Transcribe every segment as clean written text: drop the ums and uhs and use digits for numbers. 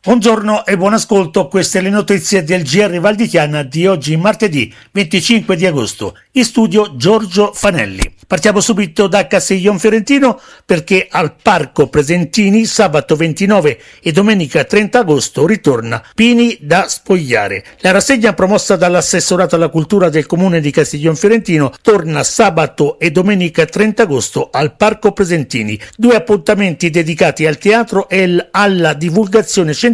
Buongiorno e buon ascolto, queste le notizie del GR Val di Chiana di oggi martedì 25 di agosto, in studio Giorgio Fanelli. Partiamo subito da Castiglion Fiorentino perché al Parco Presentini sabato 29 e domenica 30 agosto ritorna Pini da spogliare. La rassegna promossa dall'assessorato alla cultura del comune di Castiglion Fiorentino torna sabato e domenica 30 agosto al Parco Presentini, due appuntamenti dedicati al teatro e alla divulgazione scientifica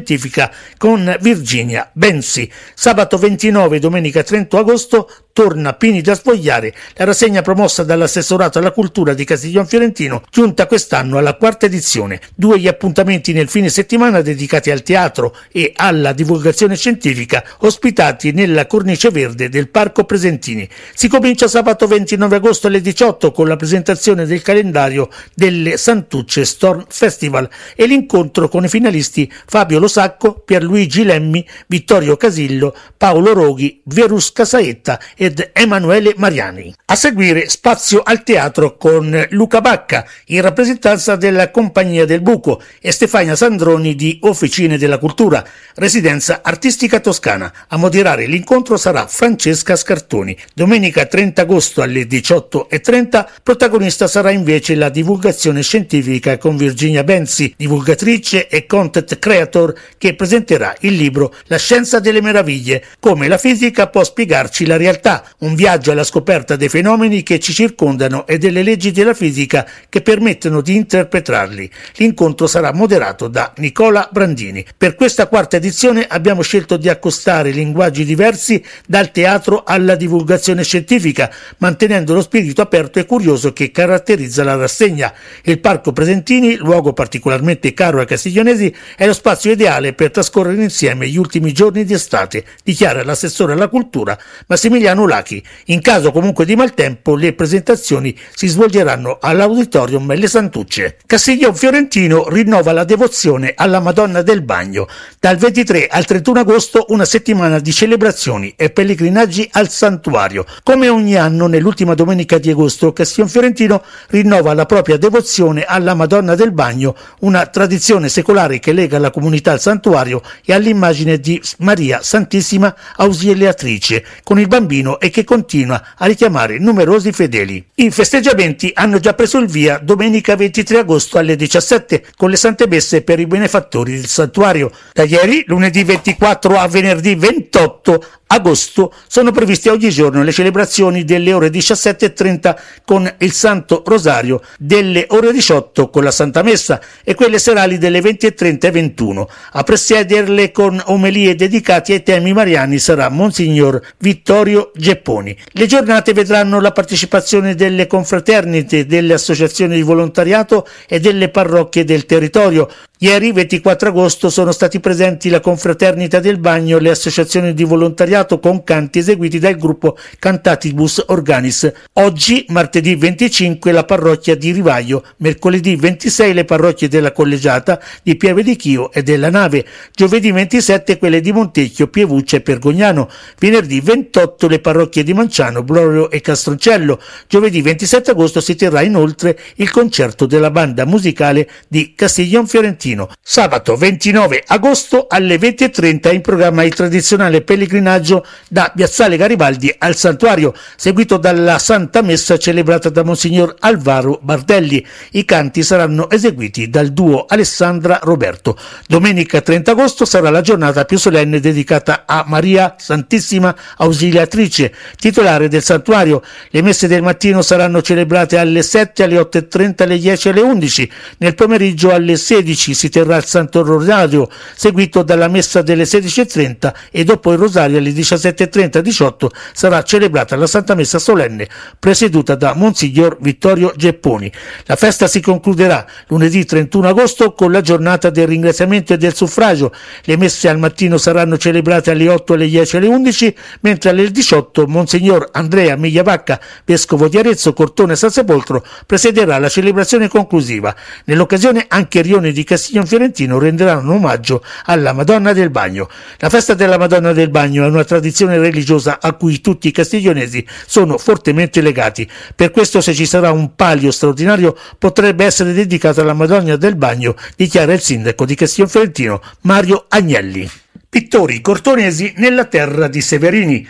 con Virginia Bensi. Sabato 29 e domenica 30 agosto torna Pini da spogliare, la rassegna promossa dall'assessorato alla cultura di Castiglion Fiorentino, giunta quest'anno alla quarta edizione. Due gli appuntamenti nel fine settimana dedicati al teatro e alla divulgazione scientifica, ospitati nella cornice verde del Parco Presentini. Si comincia sabato 29 agosto alle 18 con la presentazione del calendario delle Santucce Storm Festival e l'incontro con i finalisti Fabio Losacco, Pierluigi Lemmi, Vittorio Casillo, Paolo Roghi, Verus Casaetta ed Emanuele Mariani. A seguire spazio al teatro con Luca Bacca in rappresentanza della Compagnia del Buco e Stefania Sandroni di Officine della Cultura, Residenza Artistica Toscana. A moderare l'incontro sarà Francesca Scartoni. Domenica 30 agosto alle 18:30 protagonista sarà invece la divulgazione scientifica con Virginia Bensi, divulgatrice e content creator, che presenterà il libro La scienza delle meraviglie, come la fisica può spiegarci la realtà, un viaggio alla scoperta dei fenomeni che ci circondano e delle leggi della fisica che permettono di interpretarli. L'incontro sarà moderato da Nicola Brandini. Per questa quarta edizione abbiamo scelto di accostare linguaggi diversi dal teatro alla divulgazione scientifica, mantenendo lo spirito aperto e curioso che caratterizza la rassegna. Il Parco Presentini, luogo particolarmente caro ai castiglionesi, è lo spazio ideale per trascorrere insieme gli ultimi giorni di estate, dichiara l'assessore alla cultura Massimiliano Lachi. In caso comunque di maltempo, le presentazioni si svolgeranno all'Auditorium Le Santucce. Castiglion Fiorentino rinnova la devozione alla Madonna del Bagno. Dal 23 al 31 agosto una settimana di celebrazioni e pellegrinaggi al santuario. Come ogni anno, nell'ultima domenica di agosto, Castiglion Fiorentino rinnova la propria devozione alla Madonna del Bagno, una tradizione secolare che lega la comunità al santuario e all'immagine di Maria Santissima Ausiliatrice con il bambino e che continua a richiamare numerosi fedeli. I festeggiamenti hanno già preso il via domenica 23 agosto alle 17 con le sante messe per i benefattori del santuario. Da ieri, lunedì 24 a venerdì 28 agosto, sono previste ogni giorno le celebrazioni delle ore 17:30 con il Santo Rosario, delle ore 18 con la Santa Messa e quelle serali delle 20:30 e 21. A presiederle con omelie dedicate ai temi mariani sarà Monsignor Vittorio Gepponi. Le giornate vedranno la partecipazione delle confraternite, delle associazioni di volontariato e delle parrocchie del territorio. Ieri, 24 agosto, sono stati presenti la Confraternita del Bagno e le associazioni di volontariato con canti eseguiti dal gruppo Cantatibus Organis. Oggi, martedì 25, la parrocchia di Rivaio, mercoledì 26 le parrocchie della Collegiata, di Pieve di Chio e della Nave, giovedì 27 quelle di Montecchio, Pievuccia e Pergognano, venerdì 28 le parrocchie di Manciano, Blorio e Castroncello. Giovedì 27 agosto si terrà inoltre il concerto della banda musicale di Castiglion Fiorentino. Sabato 29 agosto alle 20:30 in programma il tradizionale pellegrinaggio da Piazzale Garibaldi al santuario, seguito dalla Santa Messa celebrata da Monsignor Alvaro Bardelli. I canti saranno eseguiti dal duo Alessandra Roberto. Domenica 30 agosto sarà la giornata più solenne dedicata a Maria Santissima Ausiliatrice, titolare del santuario. Le messe del mattino saranno celebrate alle 7, alle 8:30, alle 10 e alle 11. Nel pomeriggio alle 16 si terrà il Santo Rosario, seguito dalla messa delle 16:30 e dopo il Rosario alle 17:30 e 18 sarà celebrata la Santa Messa solenne presieduta da Monsignor Vittorio Gepponi. La festa si concluderà lunedì 31 agosto con la giornata del ringraziamento e del suffragio. Le messe al mattino saranno celebrate alle 8, alle 10 e alle 11, mentre alle 18 Monsignor Andrea Migliavacca, vescovo di Arezzo, Cortona e San Sepolcro, presiederà la celebrazione conclusiva. Nell'occasione anche Rione di Castiglione Castiglion Fiorentino renderanno omaggio alla Madonna del Bagno. La festa della Madonna del Bagno è una tradizione religiosa a cui tutti i castiglionesi sono fortemente legati. Per questo, se ci sarà un palio straordinario, potrebbe essere dedicato alla Madonna del Bagno, dichiara il sindaco di Castiglion Fiorentino, Mario Agnelli. Pittori cortonesi nella terra di Severini,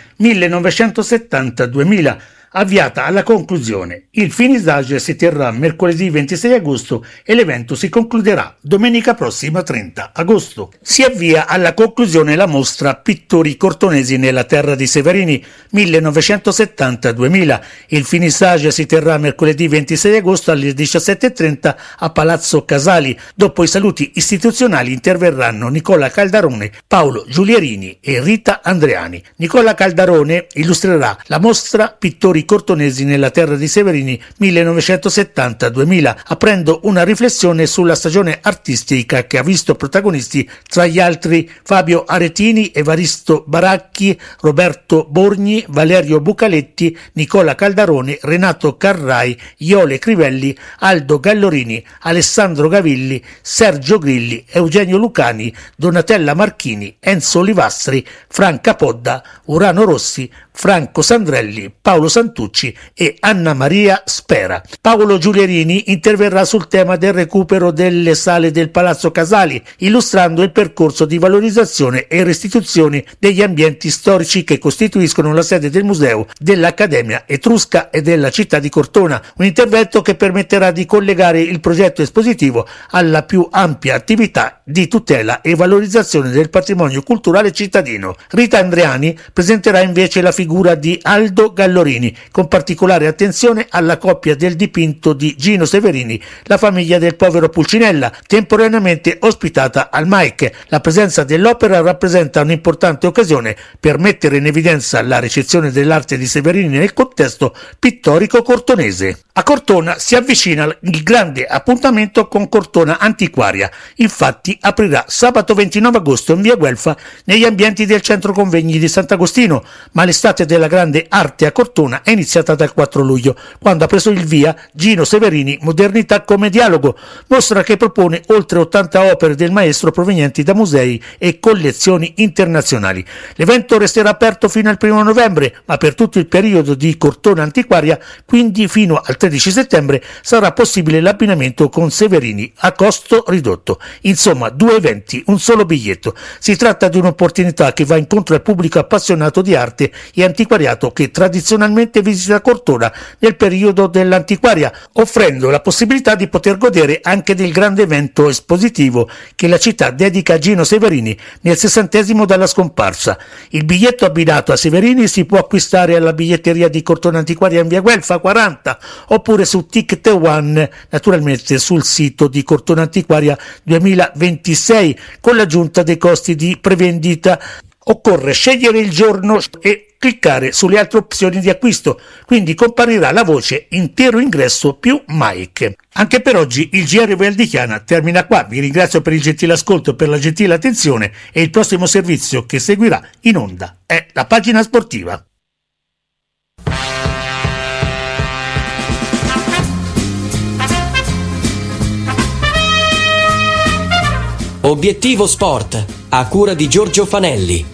1970-2000. Avviata alla conclusione. Il finissage si terrà mercoledì 26 agosto e l'evento si concluderà domenica prossima 30 agosto. Si avvia alla conclusione la mostra Pittori cortonesi nella terra di Severini 1970-2000. Il finissage si terrà mercoledì 26 agosto alle 17:30 a Palazzo Casali. Dopo i saluti istituzionali interverranno Nicola Caldarone, Paolo Giulierini e Rita Andreani. Nicola Caldarone illustrerà la mostra Pittori cortonesi nella terra di Severini 1970-2000, aprendo una riflessione sulla stagione artistica che ha visto protagonisti tra gli altri Fabio Aretini, Evaristo Baracchi, Roberto Borgni, Valerio Bucaletti, Nicola Caldarone, Renato Carrai, Iole Crivelli, Aldo Gallorini, Alessandro Gavilli, Sergio Grilli, Eugenio Lucani, Donatella Marchini, Enzo Olivastri, Franca Podda, Urano Rossi, Franco Sandrelli, Paolo Santucci e Anna Maria Spera. Paolo Giulierini interverrà sul tema del recupero delle sale del Palazzo Casali, illustrando il percorso di valorizzazione e restituzione degli ambienti storici che costituiscono la sede del museo, dell'Accademia Etrusca e della città di Cortona, un intervento che permetterà di collegare il progetto espositivo alla più ampia attività di tutela e valorizzazione del patrimonio culturale cittadino. Rita Andreani presenterà invece la figura di Aldo Gallorini, con particolare attenzione alla coppia del dipinto di Gino Severini, la famiglia del povero Pulcinella, temporaneamente ospitata al MAIC. La presenza dell'opera rappresenta un'importante occasione per mettere in evidenza la ricezione dell'arte di Severini nel contesto pittorico cortonese. A Cortona si avvicina il grande appuntamento con Cortona Antiquaria. Infatti aprirà sabato 29 agosto in via Guelfa negli ambienti del centro convegni di Sant'Agostino, ma l'estate della grande arte a Cortona è iniziata dal 4 luglio, quando ha preso il via Gino Severini Modernità come dialogo, mostra che propone oltre 80 opere del maestro provenienti da musei e collezioni internazionali. L'evento resterà aperto fino al 1 novembre, ma per tutto il periodo di Cortona Antiquaria, quindi fino al 13 settembre, sarà possibile l'abbinamento con Severini a costo ridotto. Insomma, 2 eventi, un solo biglietto. Si tratta di un'opportunità che va incontro al pubblico appassionato di arte e antiquariato che tradizionalmente visita Cortona nel periodo dell'antiquaria, offrendo la possibilità di poter godere anche del grande evento espositivo che la città dedica a Gino Severini nel 60° dalla scomparsa. Il biglietto abbinato a Severini si può acquistare alla biglietteria di Cortona Antiquaria in via Guelfa 40 oppure su Ticket One, naturalmente sul sito di Cortona Antiquaria 2026, con l'aggiunta dei costi di prevendita. Occorre scegliere il giorno e cliccare sulle altre opzioni di acquisto, quindi comparirà la voce intero ingresso più Mike. Anche per oggi il GR Valdichiana termina qua. Vi ringrazio per il gentile ascolto e per la gentile attenzione, e il prossimo servizio che seguirà in onda è la pagina sportiva. Obiettivo Sport, a cura di Giorgio Fanelli.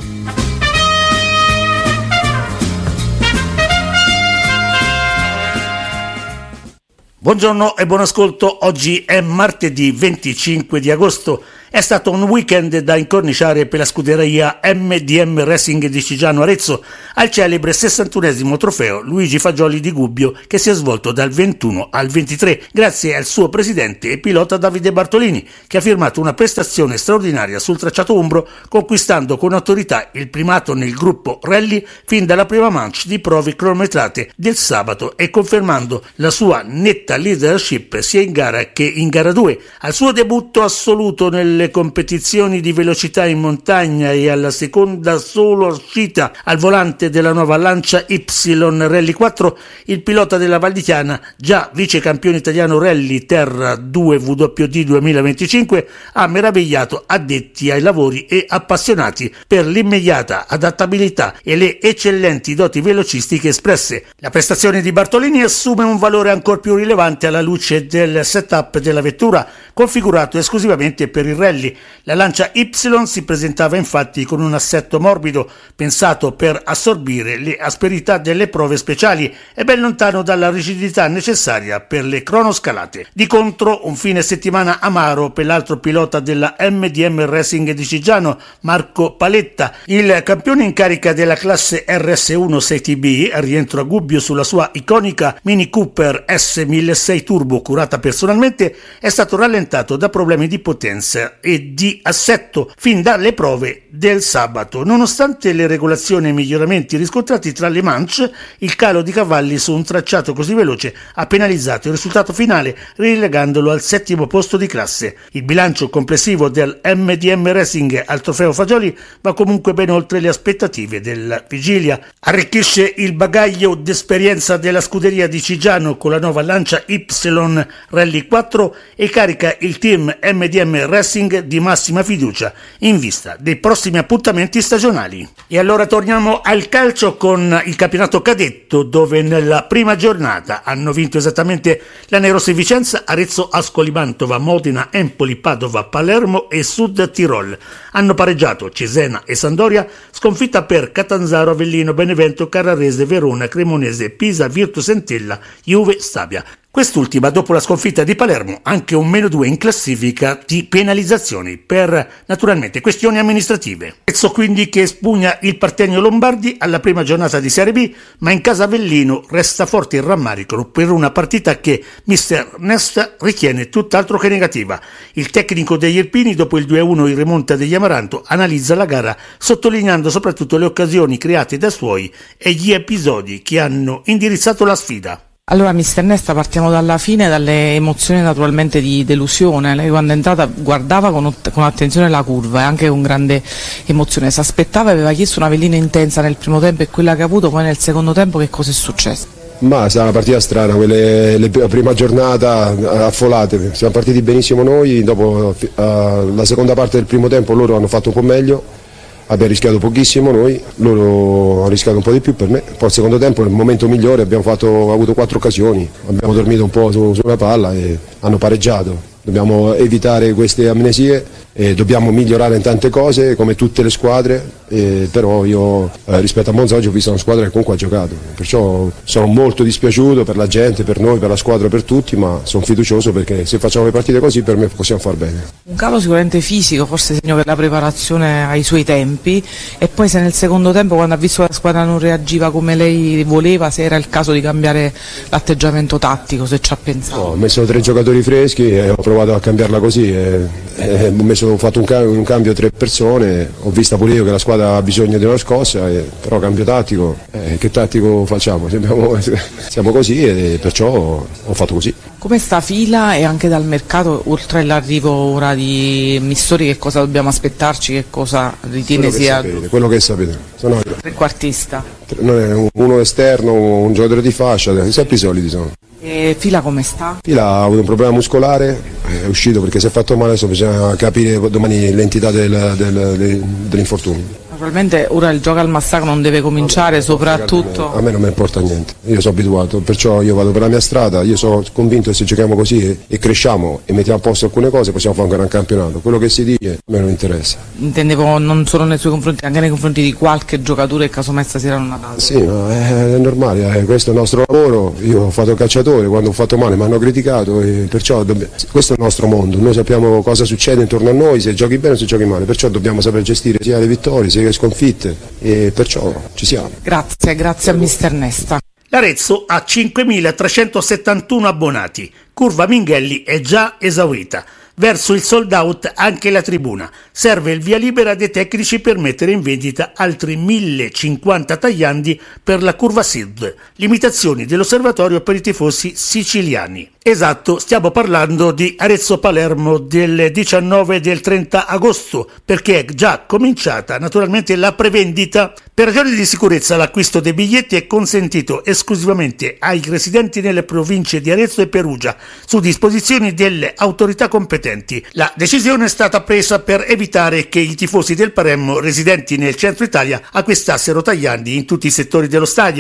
Buongiorno e buon ascolto. Oggi è martedì 25 di agosto. È stato un weekend da incorniciare per la scuderia MDM Racing di Cigiano Arezzo al celebre 61esimo trofeo Luigi Fagioli di Gubbio, che si è svolto dal 21 al 23 grazie al suo presidente e pilota Davide Bartolini, che ha firmato una prestazione straordinaria sul tracciato umbro, conquistando con autorità il primato nel gruppo rally fin dalla prima manche di prove cronometrate del sabato e confermando la sua netta leadership sia in gara che in gara 2. Al suo debutto assoluto nelle competizioni di velocità in montagna e alla seconda solo uscita al volante della nuova Lancia Y Rally 4, il pilota della Valdichiana, già vice campione italiano Rally Terra 2 WD 2025, ha meravigliato addetti ai lavori e appassionati per l'immediata adattabilità e le eccellenti doti velocistiche espresse. La prestazione di Bartolini assume un valore ancor più rilevante alla luce del setup della vettura, configurato esclusivamente per il rally. La Lancia Y si presentava infatti con un assetto morbido, pensato per assorbire le asperità delle prove speciali e ben lontano dalla rigidità necessaria per le cronoscalate. Di contro, un fine settimana amaro per l'altro pilota della MDM Racing di Ciggiano, Marco Paletta. Il campione in carica della classe RS1 6TB, a rientro a Gubbio sulla sua iconica Mini Cooper S1600 Turbo curata personalmente, è stato rallentato da problemi di potenza e di assetto fin dalle prove del sabato. Nonostante le regolazioni e miglioramenti riscontrati tra le manche, il calo di cavalli su un tracciato così veloce ha penalizzato il risultato finale, relegandolo al 7° posto di classe. Il bilancio complessivo del MDM Racing al trofeo Fagioli va comunque ben oltre le aspettative della vigilia. Arricchisce il bagaglio d'esperienza della scuderia di Ciggiano con la nuova Lancia Y Rally 4 e carica il team MDM Racing di massima fiducia in vista dei prossimi appuntamenti stagionali. E allora torniamo al calcio con il campionato cadetto, dove nella prima giornata hanno vinto esattamente Lanerossi Vicenza, Arezzo Ascoli Mantova, Modena, Empoli, Padova, Palermo e Sud Tirol. Hanno pareggiato Cesena e Sampdoria, sconfitta per Catanzaro, Avellino, Benevento, Carrarese, Verona, Cremonese, Pisa, Virtus Entella, Juve, Stabia. Quest'ultima, dopo la sconfitta di Palermo, anche un -2 in classifica di penalizzazioni per, naturalmente, questioni amministrative. Arezzo quindi che espugna il Partenio Lombardi alla prima giornata di Serie B, ma in casa Avellino resta forte il rammarico per una partita che mister Nesta ritiene tutt'altro che negativa. Il tecnico degli Irpini, dopo il 2-1 in rimonta degli Amaranto, analizza la gara sottolineando soprattutto le occasioni create da suoi e gli episodi che hanno indirizzato la sfida. Allora, mister Nesta, partiamo dalla fine, dalle emozioni naturalmente di delusione. Lei quando è entrata guardava con attenzione la curva e anche con grande emozione. Si aspettava, aveva chiesto una Avellino intensa nel primo tempo e quella che ha avuto poi nel secondo tempo. Che cosa è successo? Ma è stata una partita strana, la prima giornata affolate, siamo partiti benissimo noi, dopo la seconda parte del primo tempo loro hanno fatto un po' meglio. Abbiamo rischiato pochissimo noi, loro hanno rischiato un po' di più per me. Poi al secondo tempo, nel momento migliore, abbiamo avuto 4 occasioni, abbiamo dormito un po' sulla palla e hanno pareggiato. Dobbiamo evitare queste amnesie e dobbiamo migliorare in tante cose come tutte le squadre, però io rispetto a Monza oggi ho visto una squadra che comunque ha giocato, perciò sono molto dispiaciuto per la gente, per noi, per la squadra, per tutti, ma sono fiducioso perché se facciamo le partite così per me possiamo far bene. Un calo sicuramente fisico, forse segno che la preparazione ai suoi tempi, e poi se nel secondo tempo, quando ha visto che la squadra non reagiva come lei voleva, se era il caso di cambiare l'atteggiamento tattico, se ci ha pensato. No, ho messo 3 giocatori freschi e ho provato a cambiarla così, ho fatto un cambio 3 persone, ho visto pure io che la squadra ha bisogno di una scossa, però cambio tattico, che tattico facciamo? Siamo così e perciò ho fatto così. Come sta fila e anche dal mercato, oltre all'arrivo ora di Missori, che cosa dobbiamo aspettarci, che cosa ritiene sia? Quello che sapete. Sono trequartista. Uno esterno, un giocatore di fascia, sempre i soliti sono. E Fila come sta? Fila ha avuto un problema muscolare, è uscito perché si è fatto male, adesso bisogna capire domani l'entità dell'infortunio. Naturalmente ora il gioco al massacro non deve cominciare, soprattutto... A me non mi importa niente, io sono abituato, perciò io vado per la mia strada, io sono convinto che se giochiamo così e cresciamo e mettiamo a posto alcune cose possiamo fare un gran campionato. Quello che si dice a me non interessa. Intendevo non solo nei suoi confronti, anche nei confronti di qualche giocatore che casomai stasera non ha dato. Sì, ma è normale, questo è il nostro lavoro, io ho fatto calciatore, quando ho fatto male mi hanno criticato e perciò questo è il nostro mondo, noi sappiamo cosa succede intorno a noi, se giochi bene o se giochi male, perciò dobbiamo saper gestire sia le vittorie sia le sconfitte e perciò ci siamo. Grazie a mister Nesta. L'Arezzo ha 5.371 abbonati, curva Minghelli è già esaurita. Verso il sold out anche la tribuna. Serve il via libera dei tecnici per mettere in vendita altri 1.050 tagliandi per la curva Sud. Limitazioni dell'osservatorio per i tifosi siciliani. Esatto, stiamo parlando di Arezzo-Palermo del 19 e del 30 agosto, perché è già cominciata naturalmente la prevendita. Per ragioni di sicurezza l'acquisto dei biglietti è consentito esclusivamente ai residenti nelle province di Arezzo e Perugia, su disposizioni delle autorità competenti. La decisione è stata presa per evitare che i tifosi del Palermo residenti nel centro Italia acquistassero tagliandi in tutti i settori dello stadio.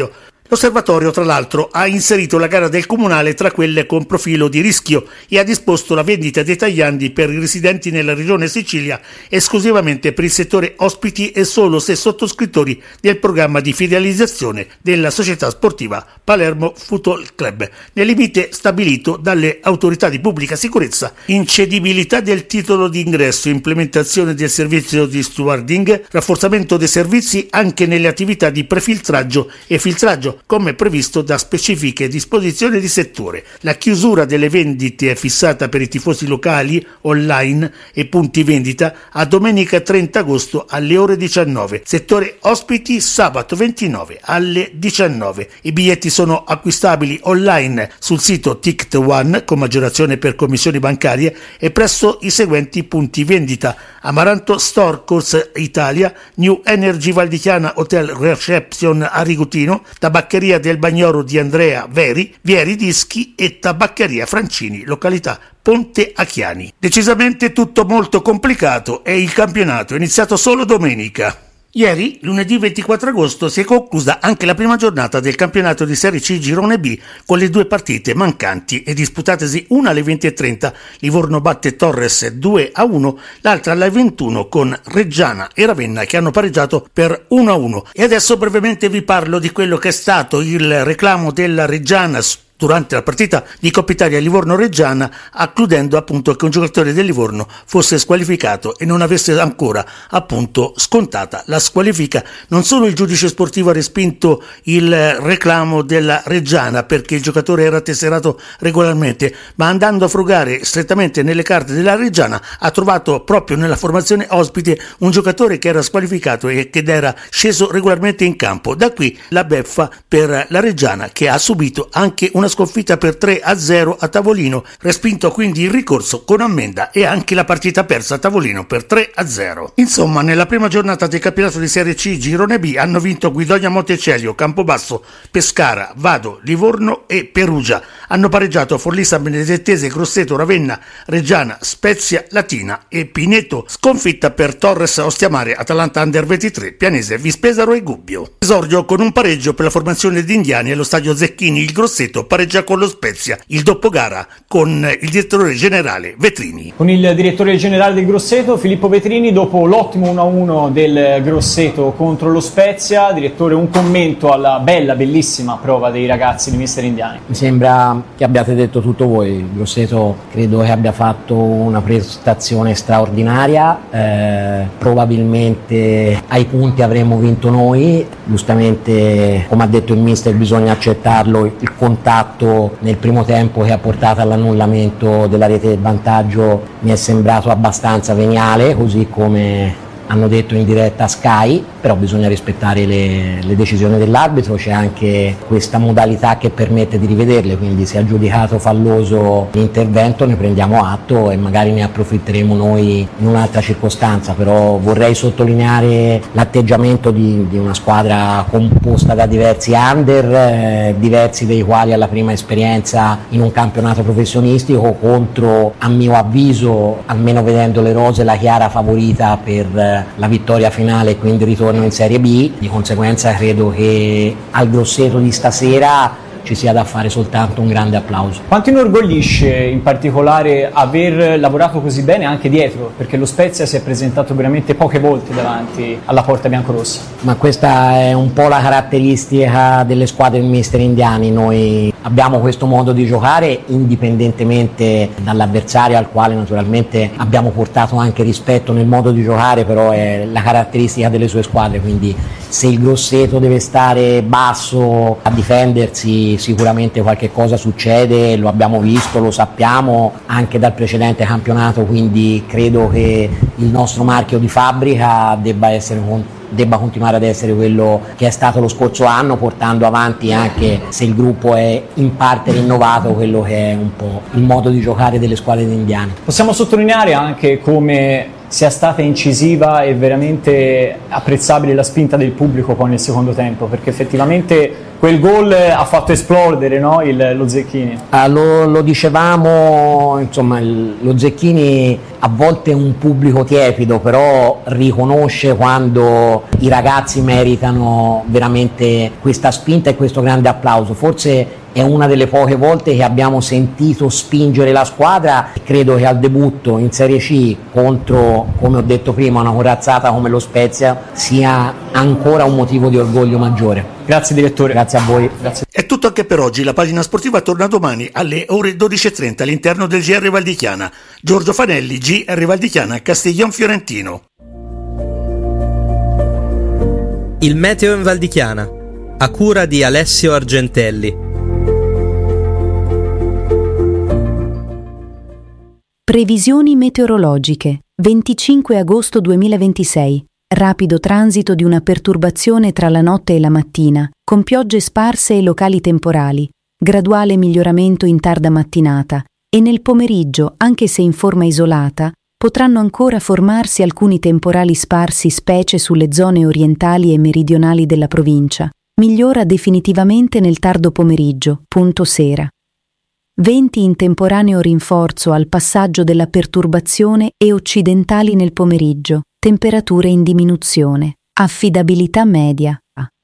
L'osservatorio, tra l'altro, ha inserito la gara del comunale tra quelle con profilo di rischio e ha disposto la vendita dei tagliandi per i residenti nella regione Sicilia esclusivamente per il settore ospiti e solo se sottoscrittori del programma di fidelizazione della società sportiva Palermo Football Club, nel limite stabilito dalle autorità di pubblica sicurezza, incedibilità del titolo di ingresso, implementazione del servizio di stewarding, rafforzamento dei servizi anche nelle attività di prefiltraggio e filtraggio, come previsto da specifiche disposizioni di settore. La chiusura delle vendite è fissata per i tifosi locali, online e punti vendita a domenica 30 agosto alle ore 19. Settore ospiti sabato 29 alle 19. I biglietti sono acquistabili online sul sito Ticket One con maggiorazione per commissioni bancarie e presso i seguenti punti vendita: Amaranto Store Corsa Italia, New Energy Valdichiana Hotel Reception a Rigutino, Tabaccheria del Bagnoro di Andrea Veri, Vieri Dischi e Tabaccheria Francini, località Ponte Achiani. Decisamente tutto molto complicato e il campionato è iniziato solo domenica. Ieri, lunedì 24 agosto, si è conclusa anche la prima giornata del campionato di Serie C Girone B con le due partite mancanti e disputatesi una alle 20:30. Livorno batte Torres 2-1, l'altra alle 21 con Reggiana e Ravenna che hanno pareggiato per 1-1. E adesso brevemente vi parlo di quello che è stato il reclamo della Reggiana durante la partita di Coppa Italia Livorno-Reggiana, accludendo appunto che un giocatore del Livorno fosse squalificato e non avesse ancora appunto scontata la squalifica. Non solo il giudice sportivo ha respinto il reclamo della Reggiana perché il giocatore era tesserato regolarmente, ma andando a frugare strettamente nelle carte della Reggiana ha trovato proprio nella formazione ospite un giocatore che era squalificato e che era sceso regolarmente in campo. Da qui la beffa per la Reggiana, che ha subito anche una sconfitta per 3-0 a tavolino, respinto quindi il ricorso con ammenda e anche la partita persa a tavolino per 3-0. Insomma, nella prima giornata del campionato di Serie C Girone B hanno vinto Guidonia Montecelio, Campobasso, Pescara, Vado, Livorno e Perugia. Hanno pareggiato Forlì San Benedettese, Grosseto, Ravenna, Reggiana, Spezia, Latina e Pineto, sconfitta per Torres, Ostiamare, Atalanta Under 23, Pianese, Vispesaro e Gubbio. Esordio con un pareggio per la formazione di indiani allo stadio Zecchini. Il Grosseto pareggia con lo Spezia, il doppogara con il direttore generale Vetrini. Con il direttore generale del Grosseto, Filippo Vetrini, dopo l'ottimo 1-1 del Grosseto contro lo Spezia, direttore, un commento alla bellissima prova dei ragazzi di Mister Indiani. Mi sembra che abbiate detto tutto voi. Il Grosseto credo che abbia fatto una prestazione straordinaria, probabilmente ai punti avremmo vinto noi, giustamente come ha detto il mister bisogna accettarlo, il contatto nel primo tempo che ha portato all'annullamento della rete del vantaggio mi è sembrato abbastanza veniale, così come hanno detto in diretta a Sky, però bisogna rispettare le decisioni dell'arbitro, c'è anche questa modalità che permette di rivederle, quindi se ha giudicato falloso l'intervento ne prendiamo atto e magari ne approfitteremo noi in un'altra circostanza, però vorrei sottolineare l'atteggiamento di una squadra composta da diversi under, diversi dei quali alla prima esperienza in un campionato professionistico, contro, a mio avviso, almeno vedendo le rose, la chiara favorita per la vittoria finale e quindi ritorno in Serie B. Di conseguenza credo che al Grosseto di stasera ci sia da fare soltanto un grande applauso. Quanto inorgoglisce in particolare aver lavorato così bene anche dietro, perché lo Spezia si è presentato veramente poche volte davanti alla porta biancorossa? Ma questa è un po' la caratteristica delle squadre del Mister Indiani. Noi abbiamo questo modo di giocare indipendentemente dall'avversario, al quale naturalmente abbiamo portato anche rispetto nel modo di giocare, però è la caratteristica delle sue squadre, quindi se il Grosseto deve stare basso a difendersi sicuramente qualche cosa succede, lo abbiamo visto, lo sappiamo anche dal precedente campionato, quindi credo che il nostro marchio di fabbrica debba continuare ad essere quello che è stato lo scorso anno, portando avanti, anche se il gruppo è in parte rinnovato, quello che è un po' il modo di giocare delle squadre indiane. Possiamo sottolineare anche come sia stata incisiva e veramente apprezzabile la spinta del pubblico poi nel secondo tempo, perché effettivamente quel gol ha fatto esplodere, no, lo Zecchini. Lo dicevamo, insomma, lo Zecchini a volte è un pubblico tiepido, però riconosce quando i ragazzi meritano veramente questa spinta e questo grande applauso. Forse è una delle poche volte che abbiamo sentito spingere la squadra. Credo che al debutto in Serie C contro, come ho detto prima, una corazzata come lo Spezia sia ancora un motivo di orgoglio maggiore. Grazie direttore. Grazie a voi. Grazie. È tutto anche per oggi, la pagina sportiva torna domani alle ore 12.30 all'interno del GR Val di Chiana. Giorgio Fanelli, GR Val di Chiana, Castiglion Fiorentino. Il meteo in Val di Chiana, a cura di Alessio Argentelli. Previsioni meteorologiche. 25 agosto 2026. Rapido transito di una perturbazione tra la notte e la mattina, con piogge sparse e locali temporali, graduale miglioramento in tarda mattinata e nel pomeriggio, anche se in forma isolata, potranno ancora formarsi alcuni temporali sparsi specie sulle zone orientali e meridionali della provincia. Migliora definitivamente nel tardo pomeriggio, punto sera. Venti in temporaneo rinforzo al passaggio della perturbazione e occidentali nel pomeriggio, temperature in diminuzione, affidabilità media.